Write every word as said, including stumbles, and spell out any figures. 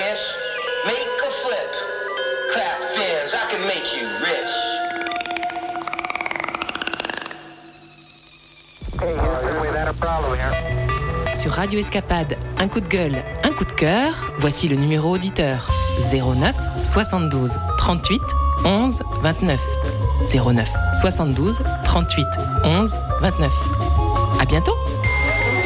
dance, make a flip, clap fins, I can make you rich. Sur Radio Escapade, un coup de gueule, un coup de cœur, voici le numéro auditeur zéro neuf soixante-douze trente-huit onze vingt-neuf. zéro neuf soixante-douze trente-huit onze vingt-neuf. À bientôt!